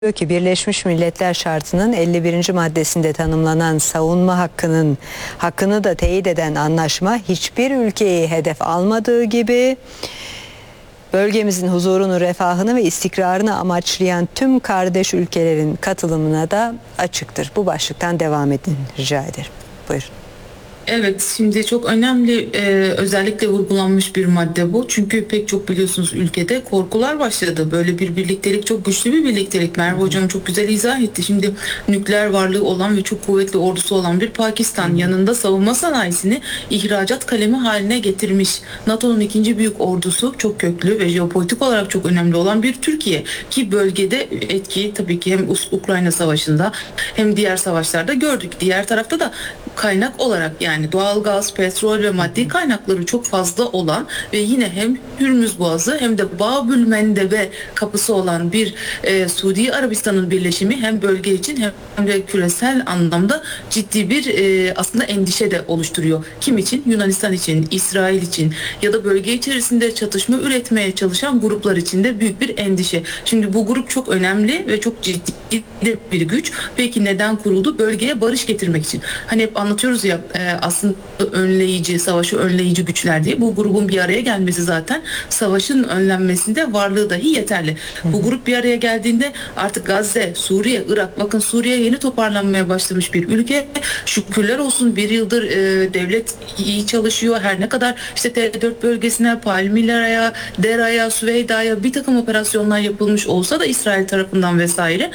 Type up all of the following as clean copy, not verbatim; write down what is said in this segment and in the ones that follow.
Diyor ki Birleşmiş Milletler Şartı'nın 51. maddesinde tanımlanan savunma hakkını da teyit eden anlaşma hiçbir ülkeyi hedef almadığı gibi bölgemizin huzurunu, refahını ve istikrarını amaçlayan tüm kardeş ülkelerin katılımına da açıktır. Bu başlıktan devam edin rica ederim. Buyurun. Evet, şimdi çok önemli özellikle vurgulanmış bir madde bu. Çünkü pek çok biliyorsunuz ülkede korkular başladı. Böyle bir birliktelik, çok güçlü bir birliktelik. Merve Hocam çok güzel izah etti. Şimdi nükleer varlığı olan ve çok kuvvetli ordusu olan bir Pakistan yanında savunma sanayisini ihracat kalemi haline getirmiş. NATO'nun ikinci büyük ordusu, çok köklü ve jeopolitik olarak çok önemli olan bir Türkiye. Ki bölgede etki tabii ki hem Ukrayna Savaşı'nda hem diğer savaşlarda gördük. Diğer tarafta da kaynak olarak yani doğalgaz, petrol ve maddi kaynakları çok fazla olan ve yine hem Hürmüz Boğazı hem de Babül Mendeb'e kapısı olan bir Suudi Arabistan'ın birleşimi hem bölge için hem de küresel anlamda ciddi bir aslında endişe de oluşturuyor. Kim için? Yunanistan için, İsrail için ya da bölge içerisinde çatışma üretmeye çalışan gruplar için de büyük bir endişe. Şimdi bu grup çok önemli ve çok ciddi bir güç. Peki neden kuruldu? Bölgeye barış getirmek için. Hani hep anlatıyoruz ya aslında önleyici, savaşı önleyici güçler diye. Bu grubun bir araya gelmesi zaten savaşın önlenmesinde varlığı dahi yeterli. Bu grup bir araya geldiğinde artık Gazze, Suriye, Irak, bakın Suriye yeni toparlanmaya başlamış bir ülke. Şükürler olsun bir yıldır devlet iyi çalışıyor. Her ne kadar işte T4 bölgesine, Palmyra'ya, Dera'ya, Süveyda'ya bir takım operasyonlar yapılmış olsa da İsrail tarafından vesaire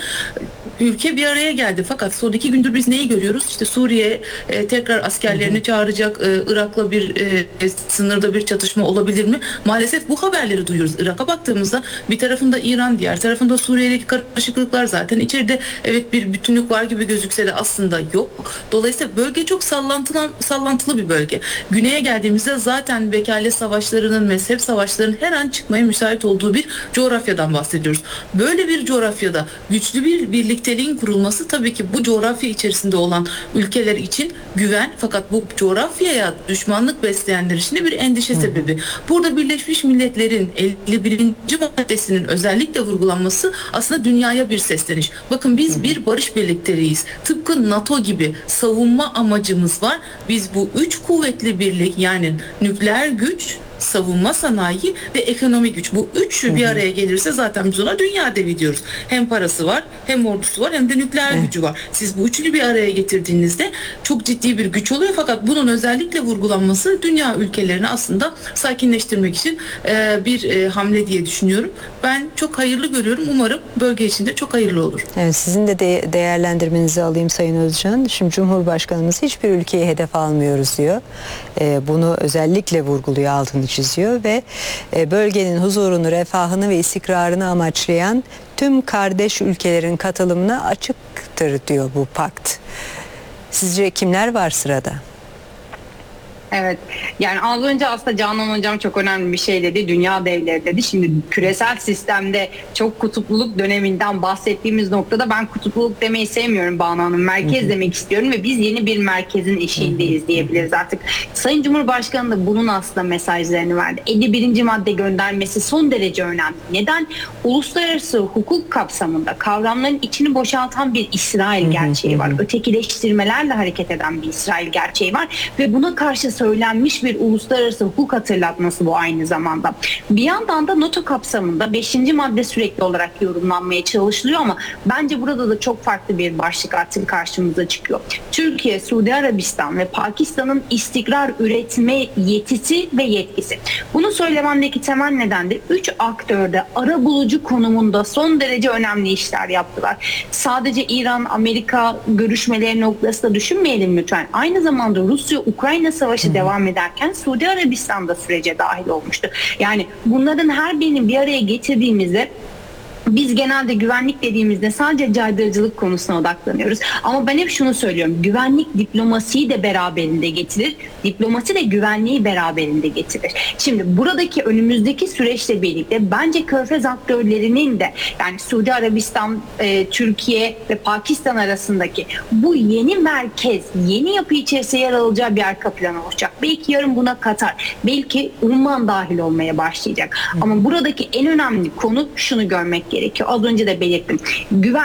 ülke bir araya geldi. Fakat son 2 gündür biz neyi görüyoruz? İşte Suriye tekrar askerlerini çağıracak. Irak'la bir sınırda bir çatışma olabilir mi? Maalesef bu haberleri duyuyoruz. Irak'a baktığımızda bir tarafında İran, diğer tarafında Suriye'deki karışıklıklar zaten içeride evet bir bütünlük var gibi gözükse de aslında yok. Dolayısıyla bölge çok sallantılı bir bölge. Güney'e geldiğimizde zaten vekalet savaşlarının, mezhep savaşlarının her an çıkmaya müsait olduğu bir coğrafyadan bahsediyoruz. Böyle bir coğrafyada güçlü bir birlikteliğin kurulması tabii ki bu coğrafya içerisinde olan ülkeler için güven, fakat bu coğrafyaya düşmanlık besleyenler için de bir endişe sebebi. Burada Birleşmiş Milletler'in 51. maddesinin özellikle vurgulanması aslında dünyaya bir sesleniş. Bakın biz bir barış birlikteliğiyiz. Tıpkı NATO gibi savunma amacımız var. Biz bu 3 kuvvetli birlik, yani nükleer güç, savunma sanayi ve ekonomik güç, bu üçü bir araya gelirse zaten biz ona dünya devi diyoruz. Hem parası var, hem ordusu var, hem de nükleer gücü var. Siz bu üçünü bir araya getirdiğinizde çok ciddi bir güç oluyor, fakat bunun özellikle vurgulanması dünya ülkelerini aslında sakinleştirmek için bir hamle diye düşünüyorum. Ben çok hayırlı görüyorum. Umarım bölge için de çok hayırlı olur. Evet, sizin de değerlendirmenizi alayım Sayın Özcan. Şimdi Cumhurbaşkanımız hiçbir ülkeyi hedef almıyoruz diyor. Bunu özellikle vurguluyor, altını çiziyor ve bölgenin huzurunu, refahını ve istikrarını amaçlayan tüm kardeş ülkelerin katılımına açıktır diyor bu pakt. Sizce kimler var sırada? Evet, yani az önce aslında Canan Hocam çok önemli bir şey dedi, dünya devleri dedi. Şimdi küresel sistemde çok kutupluluk döneminden bahsettiğimiz noktada ben kutupluluk demeyi sevmiyorum Banu Hanım, merkez demek istiyorum ve biz yeni bir merkezin eşiğindeyiz diyebiliriz artık. Sayın Cumhurbaşkanı da bunun aslında mesajlarını verdi. 51. madde göndermesi son derece önemli. Neden? Uluslararası hukuk kapsamında kavramların içini boşaltan bir İsrail gerçeği var. Ötekileştirmelerle hareket eden bir İsrail gerçeği var ve buna karşı söylenmiş bir uluslararası hukuk hatırlatması bu aynı zamanda. Bir yandan da NATO kapsamında 5. madde sürekli olarak yorumlanmaya çalışılıyor ama bence burada da çok farklı bir başlık artık karşımıza çıkıyor. Türkiye, Suudi Arabistan ve Pakistan'ın istikrar üretme yetisi ve yetkisi. Bunu söylememdeki temel neden de 3 aktörde arabulucu konumunda son derece önemli işler yaptılar. Sadece İran-Amerika görüşmeleri noktasında düşünmeyelim lütfen. Aynı zamanda Rusya-Ukrayna savaşı devam ederken Suudi Arabistan da sürece dahil olmuştu. Yani bunların her birini bir araya getirdiğimizde biz genelde güvenlik dediğimizde sadece caydırıcılık konusuna odaklanıyoruz. Ama ben hep şunu söylüyorum. Güvenlik diplomasiyi de beraberinde getirir. Diplomasi de güvenliği beraberinde getirir. Şimdi buradaki önümüzdeki süreçle birlikte bence Körfez aktörlerinin de, yani Suudi Arabistan, Türkiye ve Pakistan arasındaki bu yeni merkez, yeni yapı içerisinde yer alacağı bir arka plan olacak. Belki yarın buna Katar, belki Umman dahil olmaya başlayacak. Ama buradaki en önemli konu şunu görmek gerekiyor. gerekiyor. Az önce de belirttim. Güven